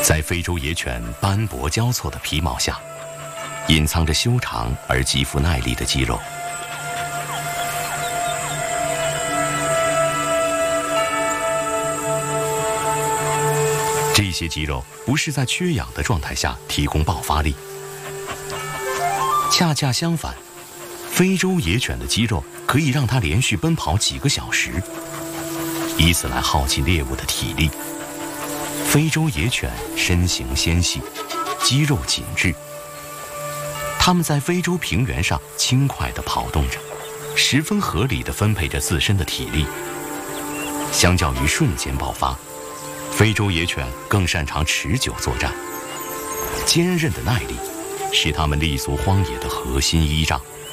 在非洲野犬斑驳交错的皮毛下，隐藏着修长而极富耐力的肌肉。这些肌肉不是在缺氧的状态下提供爆发力，恰恰相反，非洲野犬的肌肉可以让它连续奔跑几个小时，以此来耗尽猎物的体力。非洲野犬身形纤细，肌肉紧致，它们在非洲平原上轻快地跑动着，十分合理地分配着自身的体力。相较于瞬间爆发，非洲野犬更擅长持久作战，坚韧的耐力是它们立足荒野的核心依仗。